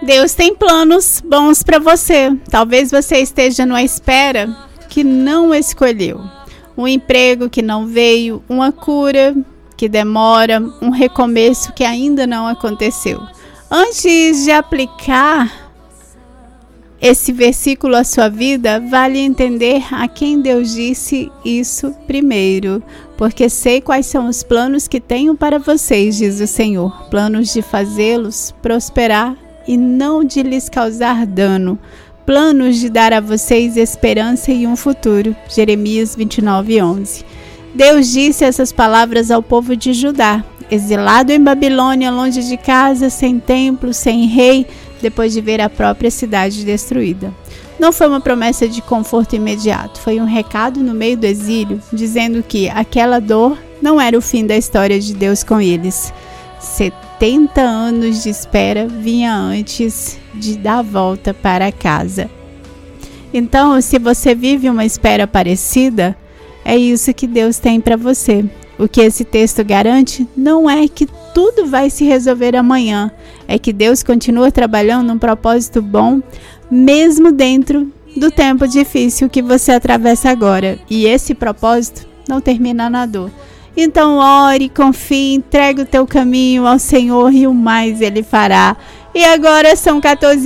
Deus tem planos bons para você. Talvez você esteja numa espera que não escolheu. Um emprego que não veio, uma cura que demora, um recomeço que ainda não aconteceu. Antes de aplicar esse versículo à sua vida, vale entender a quem Deus disse isso primeiro. Porque sei quais são os planos que tenho para vocês, diz o Senhor. Planos de fazê-los prosperar e não de lhes causar dano. Planos de dar a vocês esperança e um futuro. Jeremias 29:11. Deus disse essas palavras ao povo de Judá, exilado em Babilônia, longe de casa, sem templo, sem rei, depois de ver a própria cidade destruída. Não foi uma promessa de conforto imediato, foi um recado no meio do exílio, dizendo que aquela dor não era o fim da história de Deus com eles. 70 anos de espera vinha antes de dar a volta para casa. Então, se você vive uma espera parecida, é isso que Deus tem para você. O que esse texto garante não é que tudo vai se resolver amanhã, é que Deus continua trabalhando num propósito bom, mesmo dentro do tempo difícil que você atravessa agora. E esse propósito não termina na dor. Então ore, confie, entregue o teu caminho ao Senhor e o mais Ele fará. E agora são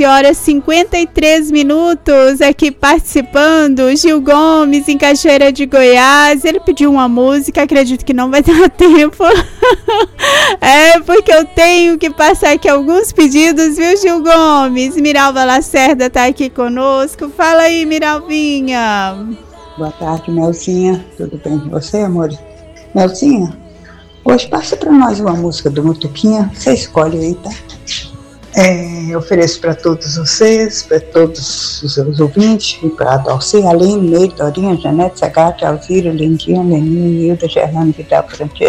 14h53 aqui participando, Gil Gomes, em Cachoeira de Goiás. Ele pediu uma música, acredito que não vai dar tempo. Porque eu tenho que passar aqui alguns pedidos, viu, Gil Gomes? Miralva Lacerda está aqui conosco. Fala aí, Miralvinha. Boa tarde, Melzinha. Tudo bem com você, amor? Melzinha, hoje passa para nós uma música do Mutuquinha. Você escolhe aí, tá? Eu ofereço para todos vocês, para todos os seus ouvintes, para a Dalci, Aline, Meire, Dorinha, Janete, Sagate, Alzira, Lindinha, Leninha, Hilda, Gerlane, Vidal, Francesco,